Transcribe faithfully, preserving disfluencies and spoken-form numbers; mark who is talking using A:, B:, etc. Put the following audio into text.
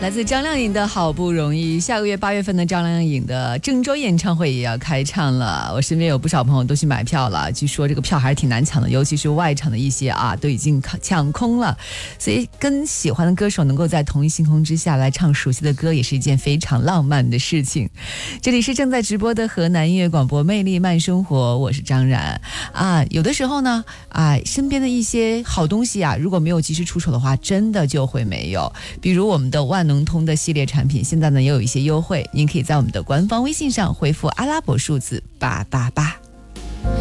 A: 来自张靓颖的好不容易，下个月八月份的张靓颖的郑州演唱会也要开唱了，我身边有不少朋友都去买票了，据说这个票还是挺难抢的，尤其是外场的一些啊都已经抢空了，所以跟喜欢的歌手能够在同一星空之下来唱熟悉的歌也是一件非常浪漫的事情。这里是正在直播的河南音乐广播魅力慢生活，我是张然啊。有的时候呢啊，身边的一些好东西啊，如果没有及时出手的话，真的就会没有。比如我们的万能通的系列产品现在呢也有一些优惠，您可以在我们的官方微信上回复阿拉伯数字八八八。